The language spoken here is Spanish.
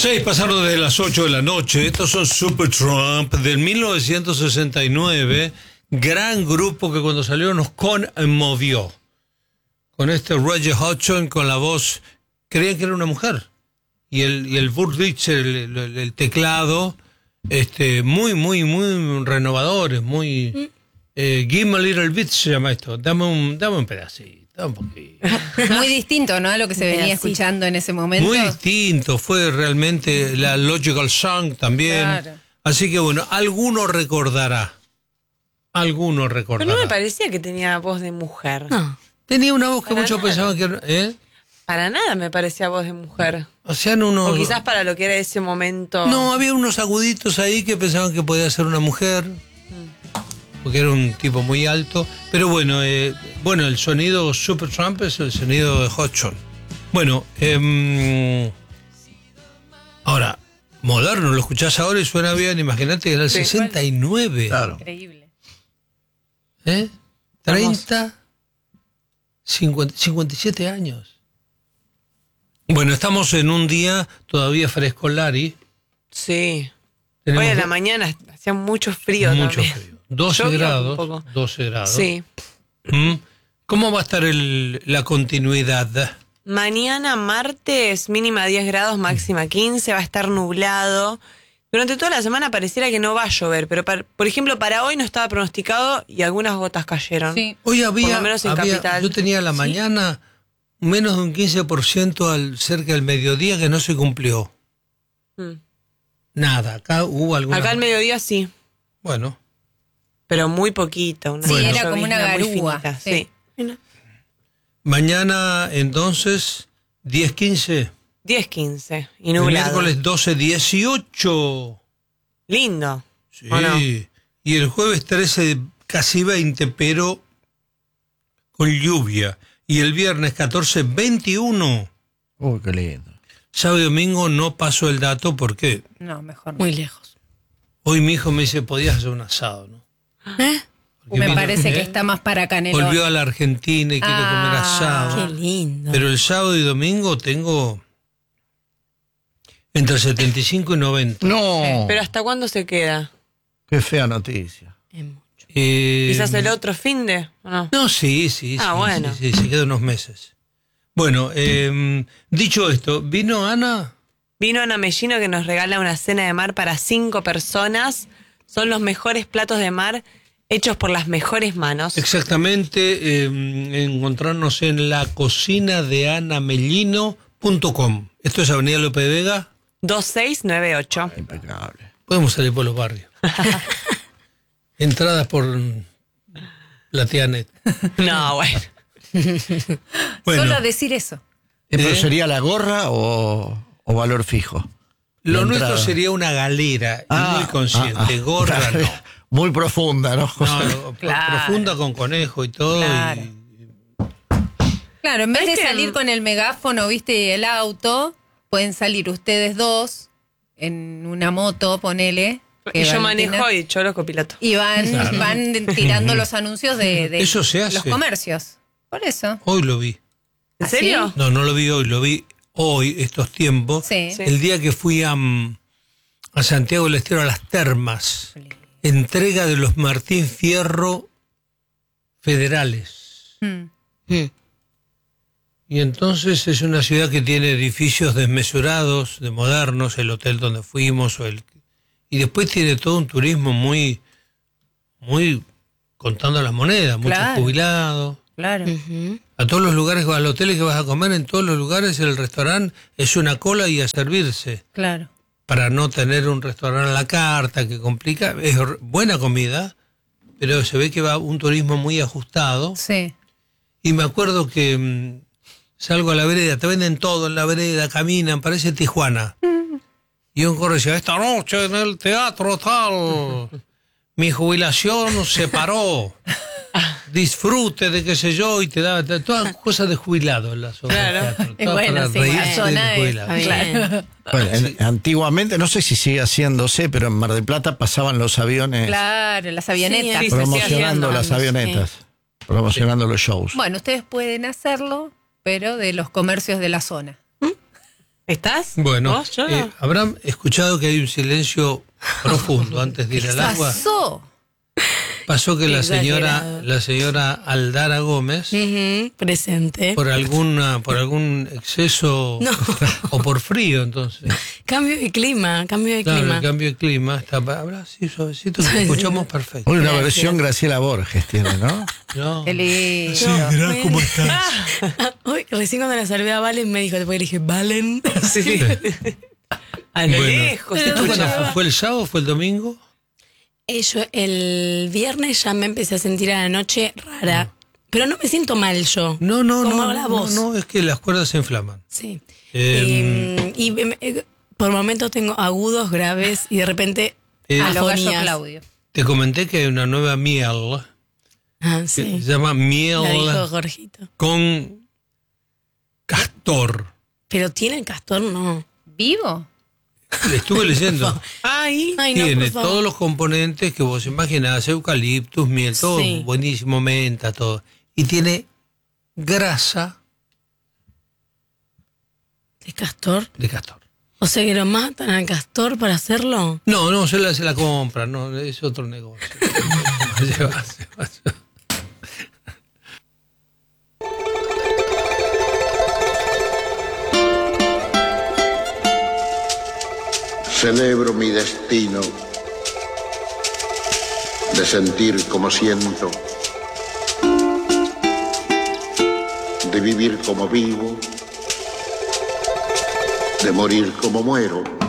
6 pasaron de las 8 de la noche. Estos son Supertramp del 1969. Gran grupo que cuando salió nos conmovió. Con este Roger Hodgson con la voz, creían que era una mujer. Y el Burt Richter, el teclado, muy renovadores, muy... Give me a little bit se llama esto. Dame un pedacito, un poquito. Muy distinto, ¿no? A lo que se venía escuchando en ese momento. Muy distinto, fue realmente la Logical Song también. Claro. Así que bueno, alguno recordará. Pero no me parecía que tenía voz de mujer. No. Tenía una voz que muchos pensaban que era... Para nada me parecía voz de mujer. O sea, unos... O quizás para lo que era ese momento. No, había unos aguditos ahí que pensaban que podía ser una mujer. Porque era un tipo muy alto. Pero bueno, el sonido Supertramp es el sonido de Hodgson. Bueno, ahora, moderno, lo escuchás ahora y suena bien. Imagínate que era el 69. Claro. Increíble. 30, 57 años. Bueno, estamos en un día todavía fresco, Lari. Sí. Hoy en la mañana hacía mucho frío. Mucho frío. 12 grados. 12 grados. Sí. ¿Cómo va a estar la continuidad? Mañana martes, mínima 10 grados, máxima 15, va a estar nublado. Durante toda la semana pareciera que no va a llover, pero por ejemplo para hoy no estaba pronosticado y algunas gotas cayeron. Sí. Hoy había, por lo menos en Capital. Yo tenía la mañana menos de un 15% cerca del mediodía que no se cumplió. Nada, acá hubo alguna... Acá al mediodía sí. Bueno. Pero muy poquito. Era como una garúa. Sí. Mañana entonces 10-15. 10-15 y nublado. El miércoles 12-18. Lindo. Sí. No? Y el jueves 13 casi 20, pero con lluvia. Y el viernes 14-21. Uy, qué lindo. Sábado y domingo no paso el dato porque... No, mejor no. Muy lejos. Hoy mi hijo me dice, podías hacer un asado, ¿no? Me parece que está más para Canelón. Volvió a la Argentina y quiere comer asado. Qué lindo. Pero el sábado y domingo tengo entre 75 y 90. No. ¿Pero hasta cuándo se queda? Qué fea noticia. Es mucho. ¿Quizás el otro fin de? ¿No? No, sí. Bueno. Sí, se queda unos meses. Bueno, dicho esto, ¿vino Ana? Vino Ana Mellino que nos regala una cena de mar para 5 personas. Son los mejores platos de mar hechos por las mejores manos. Exactamente, encontrarnos en la cocina de anamellino.com. Esto es Avenida López de Vega 2698. Impecable. Podemos salir por los barrios. Entradas por la tía Net. No, bueno. Solo decir eso. ¿Pero sería la gorra o valor fijo? Lo nuestro sería una galera, muy consciente. Gorra claro. no. Muy profunda, ¿no? No, claro. Profunda con conejo y todo. Claro, claro, en vez de salir con el megáfono, viste, el auto, pueden salir ustedes dos en una moto, ponele. Y yo manejo y Cholo copiloto. Y van tirando los anuncios de eso se hace. Los comercios. Por eso. Hoy lo vi. ¿En serio? No lo vi hoy, lo vi hoy, estos tiempos. Sí. El día que fui a Santiago del Estero, a las termas. Entrega de los Martín Fierro federales. Y entonces es una ciudad que tiene edificios desmesurados, de modernos, el hotel donde fuimos, y después tiene todo un turismo muy contando las monedas, muchos jubilados. Claro. A todos los lugares, al hotel que vas a comer, en todos los lugares el restaurante es una cola y a servirse. Claro. Para no tener un restaurante a la carta que complica, es buena comida, pero se ve que va un turismo muy ajustado. Sí. Y me acuerdo que salgo a la vereda, te venden todo en la vereda, caminan, parece Tijuana. Y un corre decía, esta noche en el teatro tal, mi jubilación se paró. Disfrute de qué sé yo, y te da todas cosas de jubilado en la zona. Claro. Bueno, sí, la zona es. Claro. Bueno, antiguamente, no sé si sigue haciéndose, pero en Mar del Plata pasaban los aviones. Claro, las avionetas. Sí, promocionando las avionetas. Promocionando los shows. Bueno, ustedes pueden hacerlo, pero de los comercios de la zona. ¿Estás? Bueno, ¿Vos? Yo no. habrán escuchado que hay un silencio profundo antes de ir al agua. Pasó. Pasó que Exagerado. la señora Aldara Gómez, Ujú, presente. por algún exceso No. o por frío, entonces. Cambio de clima. Claro, el cambio de clima está habrá así suavecito, que escuchamos perfecto. Una Gracias. versión Graciela Borges tiene, ¿no? No. Qué lindo. Sí, mirá cómo estás. Hoy, recién cuando la salvé a Valen me dijo, después le dije, Valen. Sí. A lo Bueno. lejos se ¿Esto escucha. cuándo fue el sábado o fue el domingo? Yo el viernes ya me empecé a sentir a la noche rara. Pero no me siento mal yo. No, Como la voz. no, es que las cuerdas se inflaman. Sí. Eh, Por momentos tengo agudos, graves y de repente Eh, A lo gallo afonías. Claudio. Te comenté que hay una nueva miel Ah, que sí. se llama miel La dijo Jorgito. con castor. Pero tiene el castor, no. ¿Vivo? Le estuve leyendo. Ay, Ay, no, Tiene por favor. todos los componentes que vos imaginás, eucaliptus, miel, todo Sí. buenísimo, menta, todo. Y tiene grasa ¿De castor? de castor. O sea que lo matan al castor para hacerlo. No, se la compran, no, es otro negocio. Se va. Celebro mi destino de sentir como siento, de vivir como vivo, de morir como muero.